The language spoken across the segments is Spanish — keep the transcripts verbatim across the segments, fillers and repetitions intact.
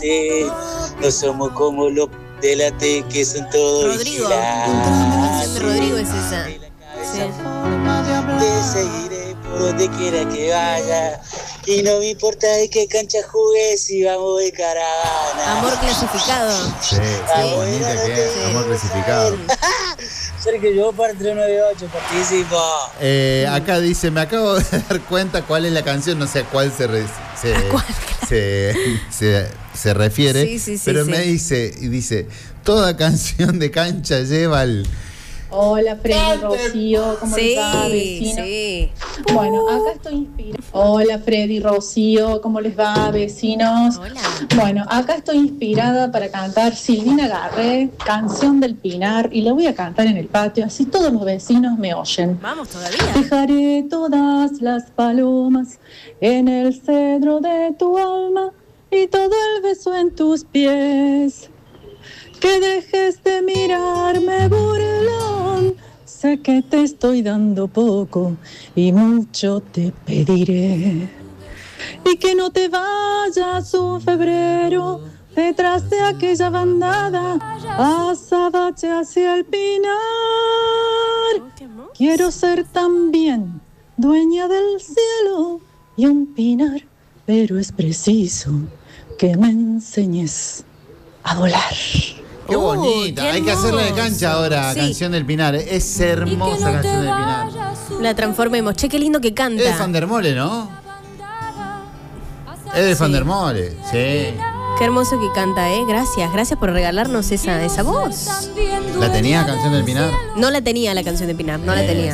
No somos como los de la T que son todos Rodrigo. La canción de Rodrigo es esa. Sí. Te seguiré por donde quiera que vaya. Y no me importa de qué cancha jugues si vamos de caravana. Amor clasificado. Sí, qué bonita que es. Amor clasificado. Sergio, yo para tres nueve ocho participo. Eh, acá dice, me acabo de dar cuenta cuál es la canción, no sé a cuál se, re, se, ¿A cuál? se, se, se refiere, Sí, sí, sí, pero sí. me dice, y dice, toda canción de cancha lleva al... Hola, Freddy, Rocío, ¿cómo Sí, les va, vecino? sí. Bueno, acá estoy inspirada. Hola, Freddy, Rocío, ¿cómo les va, vecinos? Hola. Bueno, acá estoy inspirada para cantar Silvina Garré, Canción del Pinar, y la voy a cantar en el patio, así todos los vecinos me oyen. Vamos todavía. Dejaré todas las palomas en el cedro de tu alma y todo el beso en tus pies. Que dejes de mirarme, burlón. Sé que te estoy dando poco y mucho te pediré. Y que no te vayas un febrero detrás de aquella bandada azabache hacia el pinar. Quiero ser también dueña del cielo y un pinar, pero es preciso que me enseñes a volar. Qué Uh, bonita, qué hay que hacerla de hermoso. cancha ahora, Sí. Canción del Pinar. Es hermosa Canción del Pinar. La transformemos. Che, qué lindo que canta. Es de Van der Mole, ¿no? Es de Sí. Van der Mole, sí. Qué hermoso que canta, ¿eh? Gracias, gracias por regalarnos esa, esa voz. ¿La tenía Canción del Pinar? No la tenía la canción de Pinar, no la tenía.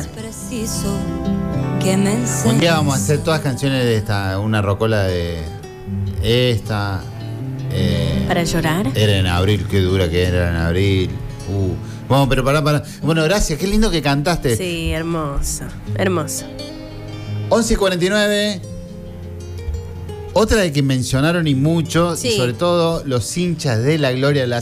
Un día vamos a hacer todas canciones de esta, una rocola de esta. Eh, ¿Para llorar? Era en abril, qué dura que era en abril. Uh. Vamos, pero pará, pará. Bueno, gracias, qué lindo que cantaste. Sí, hermoso, hermoso. once cuarenta y nueve. Otra de que mencionaron y mucho, Sí. sobre todo los hinchas de la Gloria, la